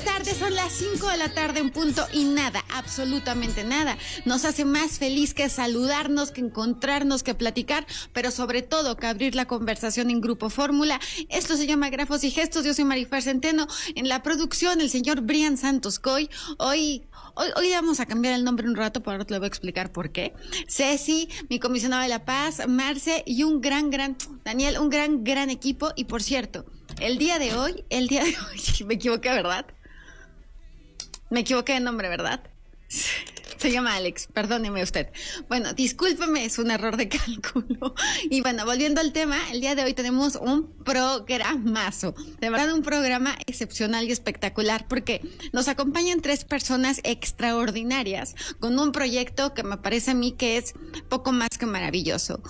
buenas tardes, son las 5 de la tarde en punto y nada, absolutamente nada, nos hace más feliz que saludarnos, que encontrarnos, que platicar, pero sobre todo que abrir la conversación en Grupo Fórmula. Esto se llama Grafos y Gestos, yo soy Marifer Centeno, en la producción el señor Brian Santos Coy. Hoy vamos a cambiar el nombre un rato, pero ahora te lo voy a explicar por qué. Ceci, mi comisionado de la paz, Marce y un gran Daniel, un gran equipo. Y por cierto, el día de hoy, me equivoqué, ¿verdad? Me equivoqué de nombre, ¿verdad? Se llama Alex, perdóneme usted. Bueno, discúlpeme, es un error de cálculo. Y bueno, volviendo al tema, el día de hoy tenemos un programazo. De verdad, un programa excepcional y espectacular porque nos acompañan 3 personas extraordinarias con un proyecto que me parece a mí que es poco más que maravilloso.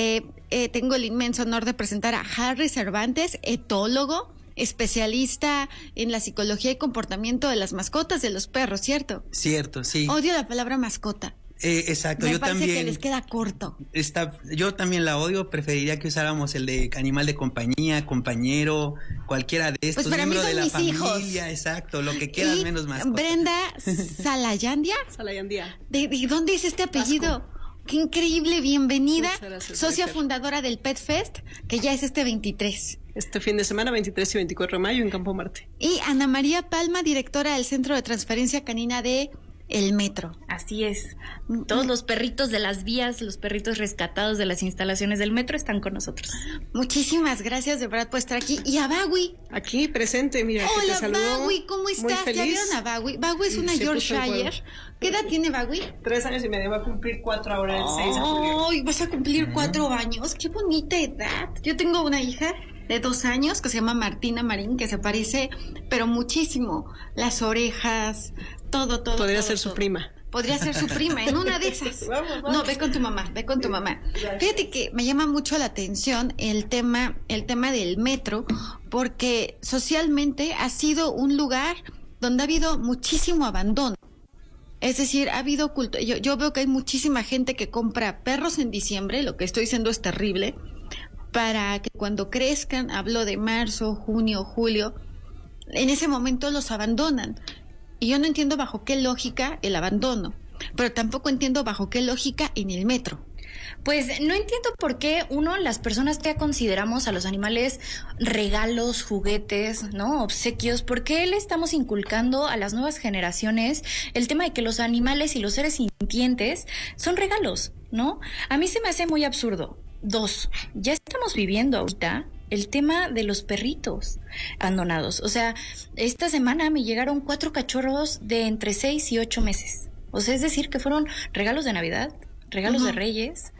Tengo el inmenso honor de presentar a Harry Cervantes, etólogo, especialista en la psicología y comportamiento de las mascotas, de los perros, ¿cierto? Cierto, sí. Odio la palabra mascota. Exacto, yo también. Me parece que les queda corto. Yo también la odio, preferiría que usáramos el de animal de compañía, compañero, cualquiera de estos, pues miembro de la familia, hijos. Exacto, lo que quieran menos mascota. Brenda Salayandia. ¿De dónde es este apellido? Vasco. Qué increíble, bienvenida, gracias, socia fundadora del Pet Fest, que ya es este 23. Este fin de semana, 23 y 24 de mayo, en Campo Marte. Y Ana María Palma, directora del Centro de Transferencia Canina de El Metro. Así es. Todos los perritos de las vías, los perritos rescatados de las instalaciones del metro están con nosotros. Muchísimas gracias de verdad por estar aquí. Y a Bagui. Aquí presente, mira. Hola, que te Bagui, ¿cómo estás? ¿Ya vieron a Bagui? Bagui es una Yorkshire. ¿Qué edad tiene Bagui? 3 años y medio, va a cumplir 4 ahora el 6 de julio. ¡Ay, vas a cumplir 4 años! ¡Qué bonita edad! Yo tengo una hija de 2 años que se llama Martina Marín, que se parece, pero muchísimo. Las orejas, todo. Podría ser su prima. Podría ser su prima, en una de esas. Vamos. No, ve con tu mamá. Fíjate que me llama mucho la atención el tema del metro, porque socialmente ha sido un lugar donde ha habido muchísimo abandono. Es decir, ha habido culto. Yo veo que hay muchísima gente que compra perros en diciembre, lo que estoy diciendo es terrible, para que cuando crezcan, hablo de marzo, junio, julio, en ese momento los abandonan. Y yo no entiendo bajo qué lógica el abandono, pero tampoco entiendo bajo qué lógica en el metro. Pues no entiendo por qué las personas que consideramos a los animales regalos, juguetes, ¿no? Obsequios, ¿por qué le estamos inculcando a las nuevas generaciones el tema de que los animales y los seres sintientes son regalos, ¿no? A mí se me hace muy absurdo. 2, ya estamos viviendo ahorita el tema de los perritos abandonados. O sea, esta semana me llegaron 4 cachorros de entre 6 y 8 meses. O sea, es decir, que fueron regalos de Navidad, regalos de Reyes,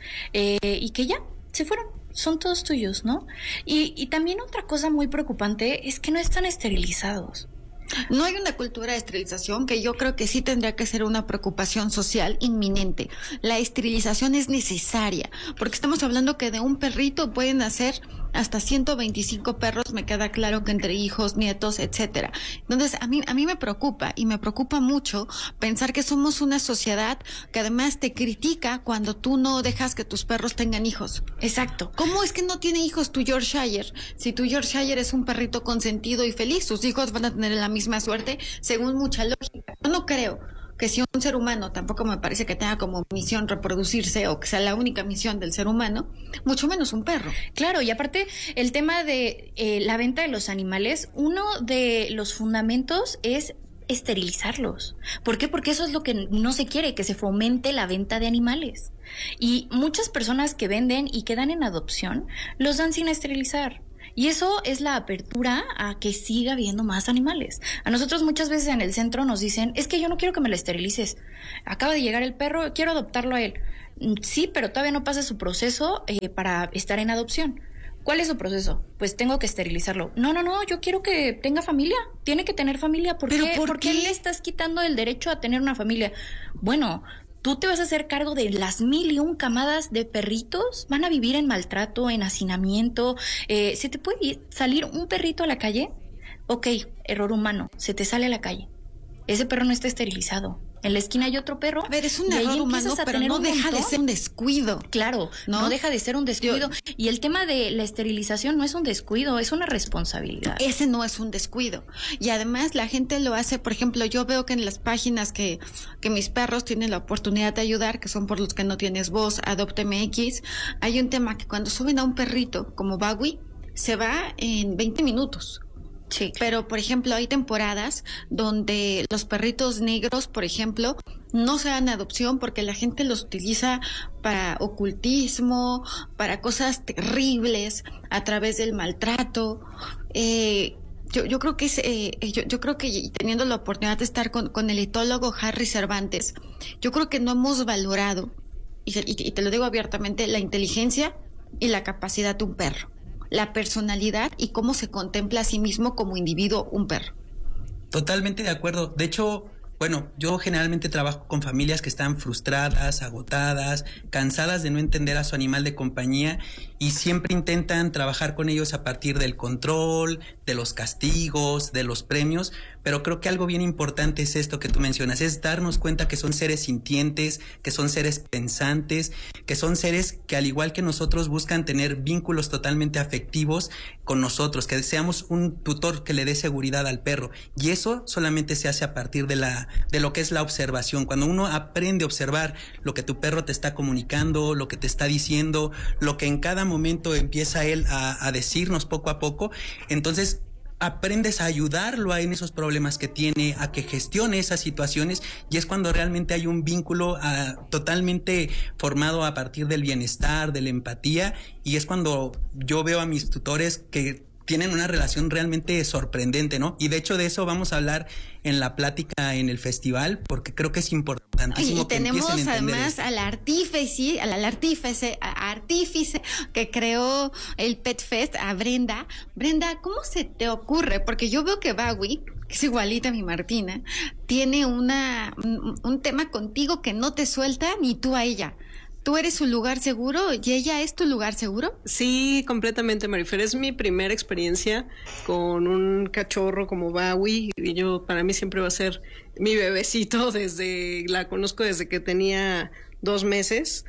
y que ya se fueron, son todos tuyos, ¿no? Y también otra cosa muy preocupante es que no están esterilizados. No hay una cultura de esterilización, que yo creo que sí tendría que ser una preocupación social inminente. La esterilización es necesaria, porque estamos hablando que de un perrito pueden nacer hasta 125 perros, me queda claro que entre hijos, nietos, etcétera. Entonces, a mí me preocupa, y me preocupa mucho pensar que somos una sociedad que además te critica cuando tú no dejas que tus perros tengan hijos. Exacto. ¿Cómo es que no tiene hijos tu Yorkshire? Si tu Yorkshire es un perrito consentido y feliz, tus hijos van a tener la misma suerte, según mucha lógica. Yo no creo que si un ser humano, tampoco me parece que tenga como misión reproducirse o que sea la única misión del ser humano, mucho menos un perro. Claro, y aparte el tema de la venta de los animales, uno de los fundamentos es esterilizarlos. ¿Por qué? Porque eso es lo que no se quiere, que se fomente la venta de animales. Y muchas personas que venden y que dan en adopción, los dan sin esterilizar. Y eso es la apertura a que siga habiendo más animales. A nosotros muchas veces en el centro nos dicen, es que yo no quiero que me lo esterilices. Acaba de llegar el perro, quiero adoptarlo a él. Sí, pero todavía no pasa su proceso para estar en adopción. ¿Cuál es su proceso? Pues tengo que esterilizarlo. No, yo quiero que tenga familia. Tiene que tener familia. ¿Por qué le estás quitando el derecho a tener una familia? Bueno, tú te vas a hacer cargo de las 1001 camadas de perritos. Van a vivir en maltrato, en hacinamiento. ¿Se te puede salir un perrito a la calle? Ok, error humano. Se te sale a la calle. Ese perro no está esterilizado. En la esquina hay otro perro. A ver, es un y ahí error humano, empiezas a pero tener no un deja de montón. ser un descuido. Claro, no deja de ser un descuido. Y el tema de la esterilización no es un descuido, es una responsabilidad. Ese no es un descuido. Y además la gente lo hace, por ejemplo, yo veo que en las páginas que mis perros tienen la oportunidad de ayudar, que son por los que no tienes voz, Adopte MX, hay un tema que cuando suben a un perrito como Bagui, se va en 20 minutos. Sí. Pero, por ejemplo, hay temporadas donde los perritos negros, por ejemplo, no se dan adopción porque la gente los utiliza para ocultismo, para cosas terribles, a través del maltrato. Yo creo que yo creo que teniendo la oportunidad de estar con el etólogo Harry Cervantes, yo creo que no hemos valorado, y te lo digo abiertamente, la inteligencia y la capacidad de un perro, la personalidad y cómo se contempla a sí mismo como individuo un perro. Totalmente de acuerdo. De hecho, bueno, yo generalmente trabajo con familias que están frustradas, agotadas, cansadas de no entender a su animal de compañía y siempre intentan trabajar con ellos a partir del control, de los castigos, de los premios, pero creo que algo bien importante es esto que tú mencionas, es darnos cuenta que son seres sintientes, que son seres pensantes, que son seres que al igual que nosotros buscan tener vínculos totalmente afectivos con nosotros, que seamos un tutor que le dé seguridad al perro, y eso solamente se hace a partir de lo que es la observación. Cuando uno aprende a observar lo que tu perro te está comunicando, lo que te está diciendo, lo que en cada momento empieza él a decirnos poco a poco, entonces aprendes a ayudarlo en esos problemas que tiene, a que gestione esas situaciones, y es cuando realmente hay un vínculo totalmente formado a partir del bienestar, de la empatía, y es cuando yo veo a mis tutores que tienen una relación realmente sorprendente, ¿no? Y de hecho de eso vamos a hablar en la plática en el festival, porque creo que es importantísimo. Y que tenemos empiecen a entender además esto. al artífice que creó el Pet Fest, a Brenda. Brenda, ¿cómo se te ocurre? Porque yo veo que Bagui, que es igualita a mi Martina, tiene un tema contigo que no te suelta ni tú a ella. ¿Tú eres su lugar seguro y ella es tu lugar seguro? Sí, completamente, Marifer. Es mi primera experiencia con un cachorro como Bagui, y para mí siempre va a ser mi bebecito, la conozco desde que tenía 2 meses,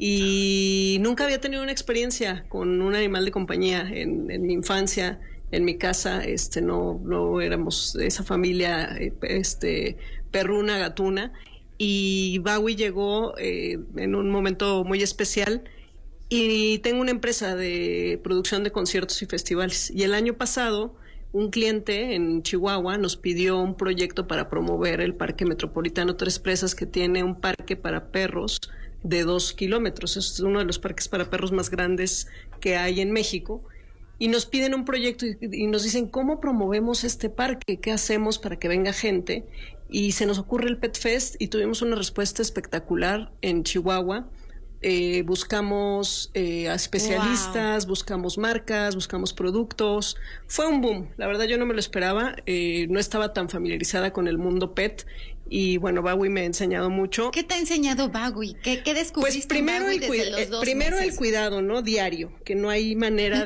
y nunca había tenido una experiencia con un animal de compañía en mi infancia. En mi casa, no éramos esa familia, perruna, gatuna. Y Bagui llegó en un momento muy especial, y tengo una empresa de producción de conciertos y festivales, y el año pasado un cliente en Chihuahua nos pidió un proyecto para promover el Parque Metropolitano Tres Presas, que tiene un parque para perros de 2 kilómetros. Es uno de los parques para perros más grandes que hay en México. Y nos piden un proyecto y nos dicen, ¿cómo promovemos este parque? ¿Qué hacemos para que venga gente? Y se nos ocurre el Pet Fest, y tuvimos una respuesta espectacular en Chihuahua. Buscamos a especialistas, buscamos marcas, buscamos productos. Fue un boom. La verdad yo no me lo esperaba. No estaba tan familiarizada con el mundo pet. Y bueno, Bagui me ha enseñado mucho. ¿Qué te ha enseñado Bagui? ¿Qué descubriste? Pues primero, Bagui desde los 2 meses? El cuidado, ¿no? Diario, que no hay manera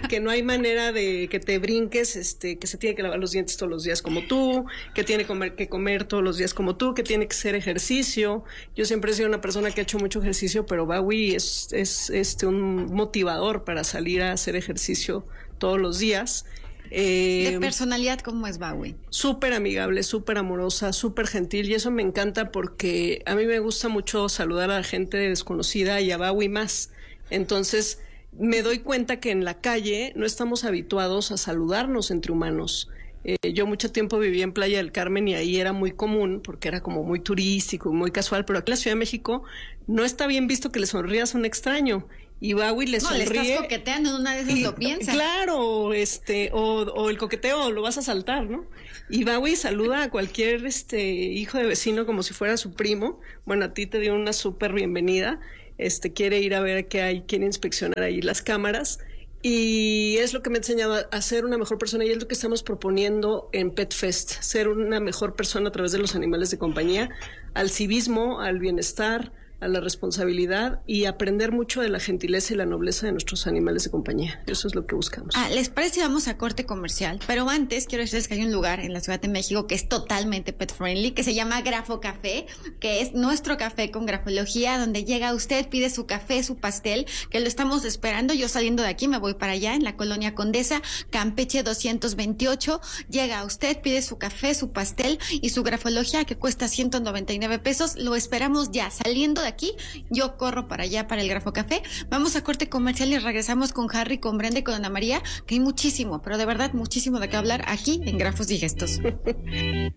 de que te brinques, que se tiene que lavar los dientes todos los días como tú, que tiene que comer todos los días como tú, que tiene que hacer ejercicio. Yo siempre he sido una persona que ha hecho mucho ejercicio, pero Bagui es un motivador para salir a hacer ejercicio todos los días. ¿De personalidad cómo es Bagui? Súper amigable, súper amorosa, súper gentil, y eso me encanta porque a mí me gusta mucho saludar a la gente desconocida, y a Bagui más. Entonces me doy cuenta que en la calle no estamos habituados a saludarnos entre humanos. Yo mucho tiempo viví en Playa del Carmen, y ahí era muy común porque era como muy turístico, muy casual, pero aquí en la Ciudad de México no está bien visto que le sonrías a un extraño. Y Bagui le sonríe. No, le estás coqueteando, en una de esas lo piensa. Claro, o el coqueteo lo vas a saltar, ¿no? Y Bagui saluda a cualquier hijo de vecino como si fuera su primo. Bueno, a ti te dio una súper bienvenida. Quiere ir a ver qué hay, quiere inspeccionar ahí las cámaras. Y es lo que me ha enseñado a ser una mejor persona, y es lo que estamos proponiendo en Pet Fest, ser una mejor persona a través de los animales de compañía, al civismo, al bienestar, a la responsabilidad y aprender mucho de la gentileza y la nobleza de nuestros animales de compañía. Eso es lo que buscamos. ¿Les parece si vamos a corte comercial? Pero antes quiero decirles que hay un lugar en la Ciudad de México que es totalmente pet friendly, que se llama Grafo Café, que es nuestro café con grafología, donde llega usted, pide su café, su pastel, que lo estamos esperando. Yo saliendo de aquí me voy para allá, en la Colonia Condesa, Campeche 228. Llega usted, pide su café, su pastel y su grafología, que cuesta 199 pesos. Lo esperamos ya. Saliendo de aquí, yo corro para allá, para el Grafo Café. Vamos a corte comercial y regresamos con Harry, con Brenda y con Ana María, que hay muchísimo, pero de verdad muchísimo de qué hablar aquí en Grafos Digestos.